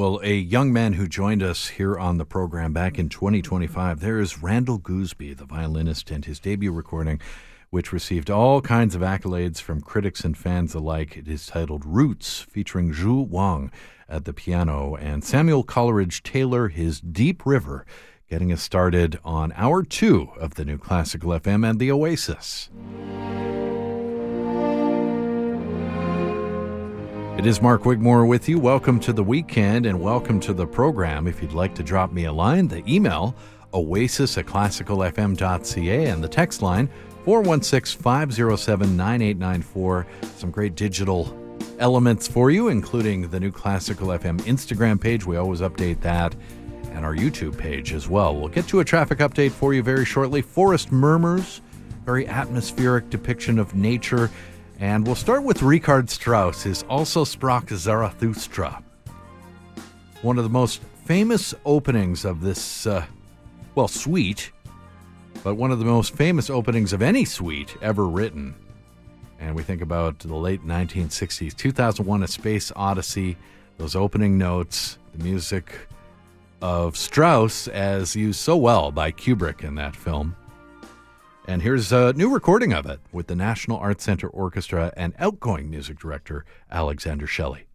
Well, a young man who joined us here on the program back in 2025, there is Randall Gooseby, the violinist, and his debut recording, which received all kinds of accolades from critics and fans alike. It is titled Roots, featuring Zhu Wang at the piano and Samuel Coleridge-Taylor, his Deep River, getting us started on Hour 2 of the New Classical FM and the Oasis. It is Mark Wigmore with you. Welcome to the weekend and welcome to the program. If you'd like to drop me a line, the email, oasis@classicalfm.ca, and the text line, 416-507-9894. Some great digital elements for you, including the New Classical FM Instagram page. We always update that, and our YouTube page as well. We'll get to a traffic update for you very shortly. Forest Murmurs, very atmospheric depiction of nature. And we'll start with Richard Strauss, his Also Sprach Zarathustra. One of the most famous openings of this, suite, but one of the most famous openings of any suite ever written. And we think about the late 1960s, 2001: A Space Odyssey, those opening notes, the music of Strauss as used so well by Kubrick in that film. And here's a new recording of it with the National Arts Center Orchestra and outgoing music director Alexander Shelley.